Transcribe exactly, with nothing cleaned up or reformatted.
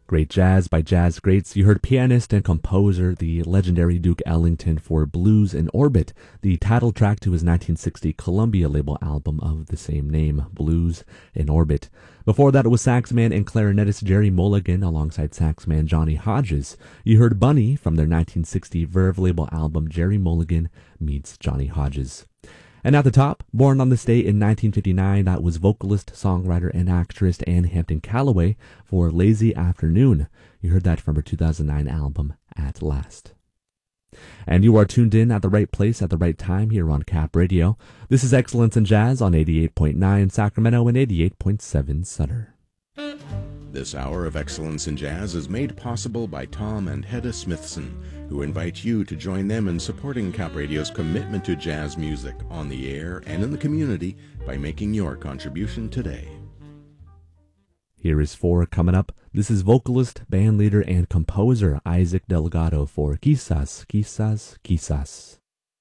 Great jazz by jazz greats. You heard pianist and composer, the legendary Duke Ellington, for Blues in Orbit, the title track to his nineteen sixty Columbia label album of the same name, Blues in Orbit. Before that, it was saxman and clarinetist Jerry Mulligan alongside saxman Johnny Hodges. You heard Bunny from their nineteen sixty Verve label album Jerry Mulligan Meets Johnny Hodges. And at the top, born on this day in nineteen fifty-nine, that was vocalist, songwriter, and actress Anne Hampton Callaway for Lazy Afternoon. You heard that from her two thousand nine album, At Last. And you are tuned in at the right place at the right time here on Cap Radio. This is Excellence in Jazz on eighty-eight point nine Sacramento and eighty-eight point seven Sutter. This hour of Excellence in Jazz is made possible by Tom and Hedda Smithson, who invite you to join them in supporting Cap Radio's commitment to jazz music on the air and in the community by making your contribution today. Here is four coming up. This is vocalist, bandleader, and composer Isaac Delgado for Quizás, Quizás, Quizás.